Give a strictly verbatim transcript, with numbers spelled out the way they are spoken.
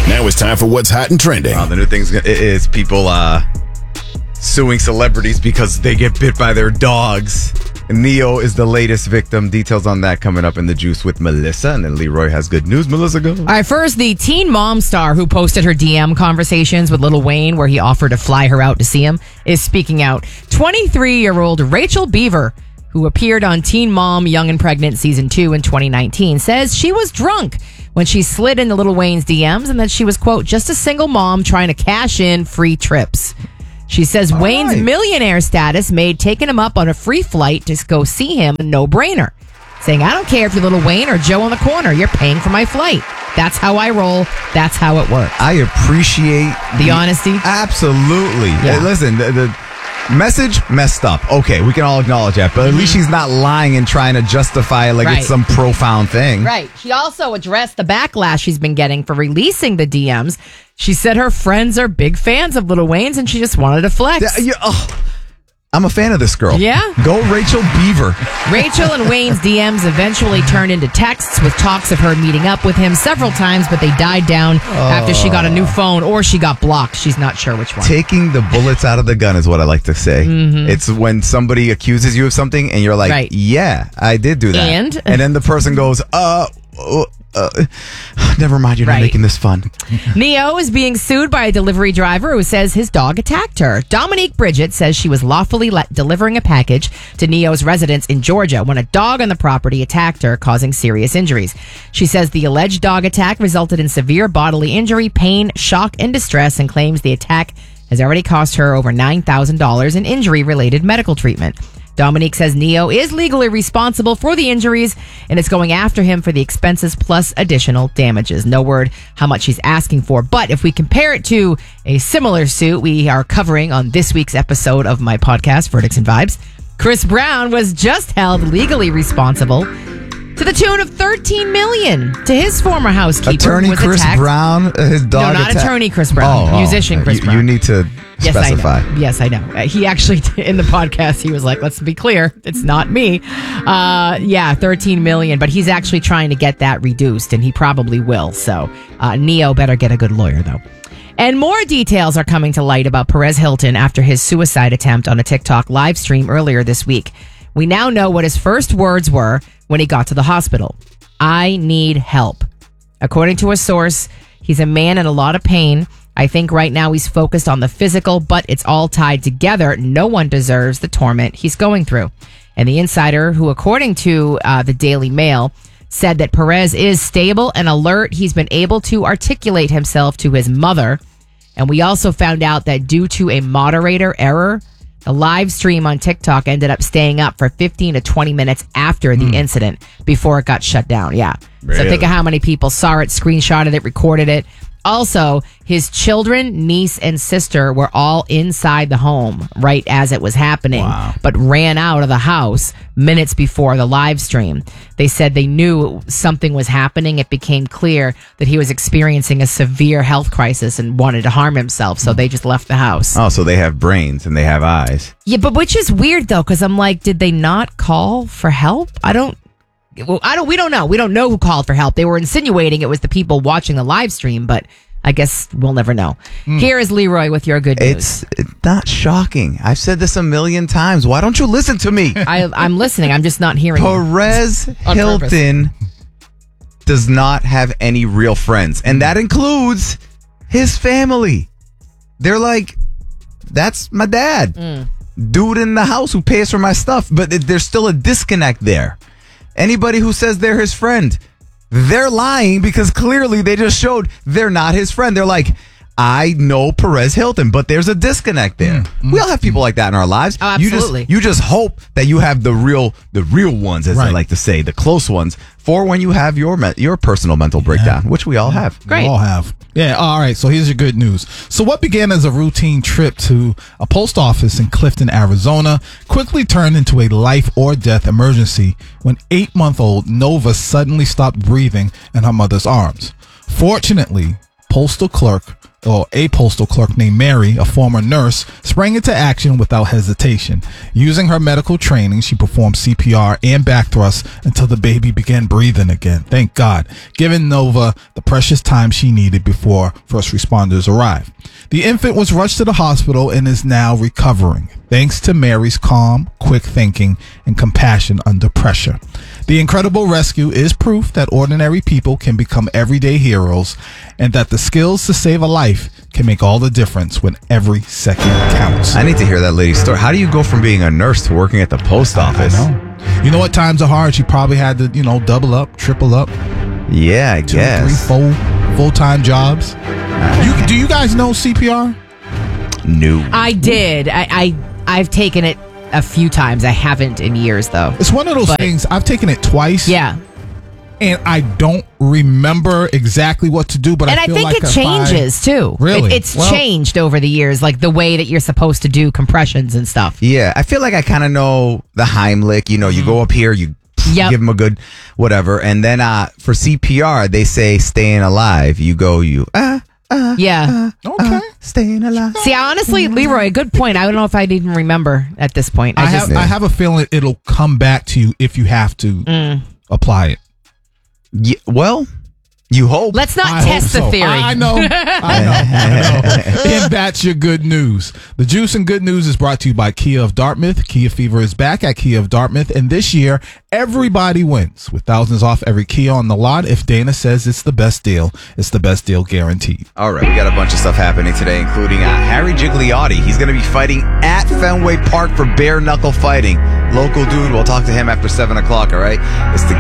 Now it's time for what's hot and trending. Uh, the new thing is people uh, suing celebrities because they get bit by their dogs. Neo is the latest victim. Details on that coming up in the Juice with Melissa. And then Leroy has good news. Melissa, go. All right, first, the teen mom star who posted her D M conversations with Lil Wayne where he offered to fly her out to see him is speaking out. twenty-three-year-old Rachel Beaver, who appeared on Teen Mom Young and Pregnant Season two in twenty nineteen, says she was drunk when she slid into Lil Wayne's D Ms and that she was, quote, just a single mom trying to cash in free trips. She says All Wayne's right. millionaire status made taking him up on a free flight to go see him a no-brainer. Saying, I don't care if you're Lil Wayne or Joe on the corner, you're paying for my flight. That's how I roll. That's how it works. I appreciate the, the honesty. Absolutely. Yeah. Hey, listen, the, the message messed up. Okay, we can all acknowledge that, but at mm-hmm. least she's not lying and trying to justify it like right. it's some profound thing. Right. She also addressed the backlash she's been getting for releasing the D Ms. She said her friends are big fans of Lil Wayne's and she just wanted to flex. Yeah, yeah, oh, I'm a fan of this girl. Yeah? Go Rachel Beaver. Rachel and Wayne's D Ms eventually turned into texts with talks of her meeting up with him several times, but they died down oh. after she got a new phone or she got blocked. She's not sure which one. Taking the bullets out of the gun is what I like to say. Mm-hmm. It's when somebody accuses you of something and you're like, right. yeah, I did do that. And? And then the person goes, uh... uh Uh, never mind, you're right. not making this fun. Neo is being sued by a delivery driver who says his dog attacked her. Dominique Bridget says she was lawfully let delivering a package to Neo's residence in Georgia when a dog on the property attacked her, causing serious injuries. She says the alleged dog attack resulted in severe bodily injury, pain, shock, and distress, and claims the attack has already cost her over nine thousand dollars in injury-related medical treatment. Dominique says Neo is legally responsible for the injuries and is going after him for the expenses plus additional damages. No word how much he's asking for. But if we compare it to a similar suit we are covering on this week's episode of my podcast, Verdicts and Vibes, Chris Brown was just held legally responsible to the tune of thirteen million dollars to his former housekeeper. Attorney who was Chris attacked. Brown, his dog No, not attack- attorney Chris Brown. Oh, musician oh, Chris you, Brown. You need to yes, specify. I know. Yes, I know. Uh, he actually, in the podcast, he was like, let's be clear, it's not me. Uh, yeah, thirteen million dollars, but he's actually trying to get that reduced, and he probably will. So uh, Neo better get a good lawyer, though. And more details are coming to light about Perez Hilton after his suicide attempt on a TikTok live stream earlier this week. We now know what his first words were when he got to the hospital. I need help. According to a source, he's a man in a lot of pain. I think right now he's focused on the physical, but it's all tied together. No one deserves the torment he's going through. And the insider, who according to uh, the Daily Mail, said that Perez is stable and alert. He's been able to articulate himself to his mother. And we also found out that due to a moderator error, the live stream on TikTok ended up staying up for fifteen to twenty minutes after the mm. incident before it got shut down. Yeah. Really? So think of how many people saw it, screenshotted it, recorded it. Also, his children, niece, and sister were all inside the home right as it was happening, wow. but ran out of the house minutes before the live stream. They said they knew something was happening. It became clear that he was experiencing a severe health crisis and wanted to harm himself, so they just left the house. Oh, so they have brains and they have eyes. Yeah, but which is weird, though, because I'm like, did they not call for help? I don't... Well, I don't. We don't know. We don't know who called for help. They were insinuating it was the people watching the live stream, but I guess we'll never know. Mm. Here is Leroy with your good news. It's not shocking. I've said this a million times. Why don't you listen to me? I, I'm listening. I'm just not hearing. Perez Hilton does not have any real friends, and that includes his family. They're like, that's my dad, mm. dude in the house who pays for my stuff, but there's still a disconnect there. Anybody who says they're his friend, they're lying because clearly they just showed they're not his friend. They're like, I know Perez Hilton, but there's a disconnect there. Mm, we all have people like that in our lives. Oh, absolutely. You just, you just hope that you have the real, the real ones, as right. I like to say, the close ones, for when you have your me- your personal mental breakdown, yeah. which we all yeah. have. Great. We all have. Yeah. All right. So here's your good news. So what began as a routine trip to a post office in Clifton, Arizona, quickly turned into a life or death emergency when eight-month-old Nova suddenly stopped breathing in her mother's arms. Fortunately, postal clerk or a postal clerk named Mary, a former nurse, sprang into action without hesitation. Using her medical training, she performed C P R and back thrusts until the baby began breathing again. Thank God, giving Nova the precious time she needed before first responders arrived. The infant was rushed to the hospital and is now recovering, thanks to Mary's calm, quick thinking, and compassion under pressure. The incredible rescue is proof that ordinary people can become everyday heroes, and that the skills to save a life can make all the difference when every second counts. I need to hear that lady's story. How do you go from being a nurse to working at the post office? I know. You know what? Times are hard. She probably had to, you know, double up, triple up. Yeah, I Two, guess. three, four full-time jobs. You, do you guys know C P R? No. I did. I, I I've taken it a few times. I haven't in years though. It's one of those But- things. I've taken it twice. Yeah. And I don't remember exactly what to do, but And I I feel think like it if changes too. Really? It, it's Well- changed over the years, like the way that you're supposed to do compressions and stuff. Yeah, I feel like I kind of know the Heimlich. You know, you go up here, you Yep. give them a good whatever. And then uh, for C P R, they say staying alive. You go, you, ah, Yeah. I, okay. staying alive. See, honestly, Leroy, good point. I don't know if I'd even remember at this point. I, I just have I have a feeling it'll come back to you if you have to Mm. apply it. Yeah, well, you hope. let's not I test hope the so. theory. I, I know. I know. I know. And that's your good news. The Juice and Good News is brought to you by Kia of Dartmouth. Kia Fever is back at Kia of Dartmouth. And this year, everybody wins with thousands off every Kia on the lot. If Dana says it's the best deal, it's the best deal guaranteed. All right, we got a bunch of stuff happening today, including uh, Harry Gigliotti. He's going to be fighting at Fenway Park for bare knuckle fighting. Local dude. We'll talk to him after seven o'clock, all right? It's the